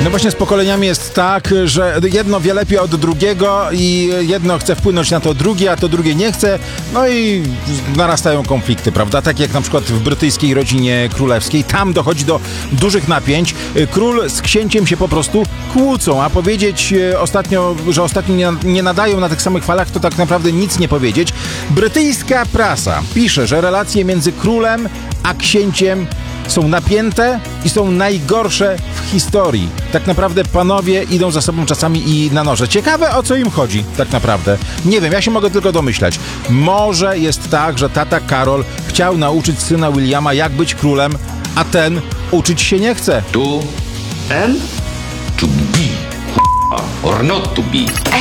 No właśnie z pokoleniami jest tak, że jedno wie lepiej od drugiego i jedno chce wpłynąć na to drugie, a to drugie nie chce. No i narastają konflikty, prawda? Tak jak na przykład w brytyjskiej rodzinie królewskiej. Tam dochodzi do dużych napięć. Król z księciem się po prostu kłócą, a powiedzieć ostatnio, że ostatnio nie nadają na tych samych falach, to tak naprawdę nic nie powiedzieć. Brytyjska prasa pisze, że relacje między królem a księciem są napięte i są najgorsze w historii. Tak naprawdę panowie idą za sobą czasami i na noże. Ciekawe, o co im chodzi tak naprawdę. Nie wiem, ja się mogę tylko domyślać. Może jest tak, że tata Karol chciał nauczyć syna Williama, jak być królem, a ten uczyć się nie chce. To and to be or not to be.